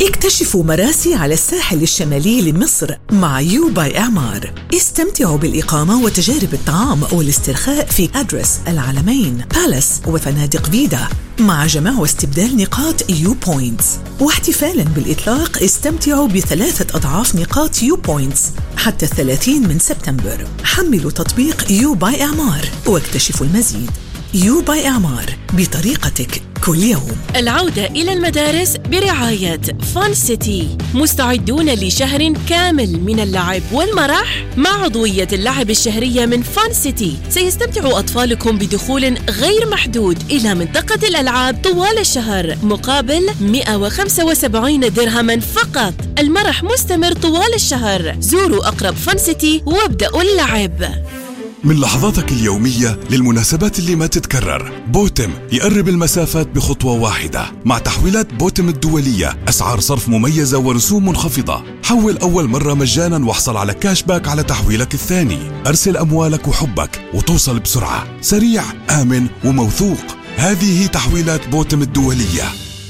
اكتشفوا مراسي على الساحل الشمالي لمصر مع يو باي إعمار. استمتعوا بالإقامة وتجارب الطعام والاسترخاء في أدرس، العلمين، بالاس وفنادق فيدا، مع جمع واستبدال نقاط يو بوينتس. واحتفالاً بالإطلاق استمتعوا ب3 أضعاف نقاط يو بوينتس حتى 30 من سبتمبر. حملوا تطبيق يو باي إعمار واكتشفوا المزيد. يو باي إعمار، بطريقتك كل يوم. العودة إلى المدارس برعاية فان سيتي. مستعدون لشهر كامل من اللعب والمرح مع عضوية اللعب الشهرية من فان سيتي. سيستمتع أطفالكم بدخول غير محدود إلى منطقة الألعاب طوال الشهر مقابل 175 درهما فقط. المرح مستمر طوال الشهر. زوروا أقرب فان سيتي وابدأوا اللعب. من لحظاتك اليومية للمناسبات اللي ما تتكرر، بوتم يقرب المسافات بخطوة واحدة. مع تحويلات بوتم الدولية، أسعار صرف مميزة ورسوم منخفضة. حول أول مرة مجانا واحصل على كاش باك على تحويلك الثاني. أرسل أموالك وحبك وتوصل بسرعة، سريع، آمن وموثوق. هذه تحويلات بوتم الدولية.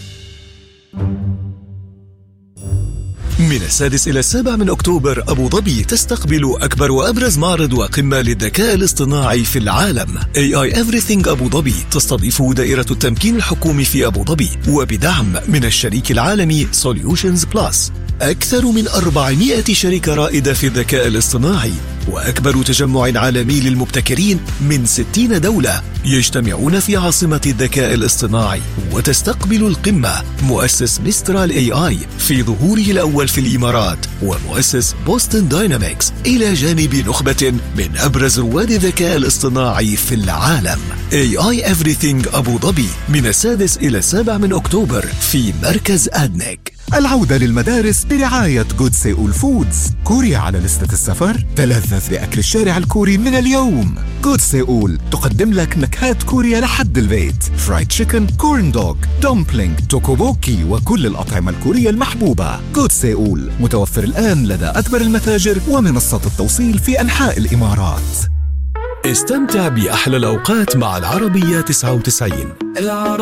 من 6 إلى 7 من أكتوبر، أبو ظبي تستقبل أكبر وأبرز معرض وقمة للذكاء الاصطناعي في العالم. AI Everything أبو ظبي تستضيف دائرة التمكين الحكومي في أبو ظبي وبدعم من الشريك العالمي Solutions Plus. أكثر من 400 شركة رائدة في الذكاء الاصطناعي وأكبر تجمع عالمي للمبتكرين من 60 دولة يجتمعون في عاصمة الذكاء الاصطناعي. وتستقبل القمة مؤسس ميسترال AI في ظهوره الأول في الإمارات، ومؤسس بوستن داينامكس، إلى جانب نخبة من أبرز رواد الذكاء الاصطناعي في العالم. AI Everything أبو ظبي من 6 إلى 7 من أكتوبر في مركز أدنك. العودة للمدارس برعاية جود سيول فودز. كوريا على لستة السفر؟ تلذذ بأكل الشارع الكوري من اليوم. جود سيول تقدم لك نكهات كوريا لحد البيت: فرايد تشيكن، كورن دوغ، دومبلينج، توكوبوكي وكل الأطعمة الكورية المحبوبة. جود سيول متوفر الآن لدى أكبر المتاجر ومنصات التوصيل في أنحاء الإمارات. استمتع بأحلى الأوقات مع العربية 99.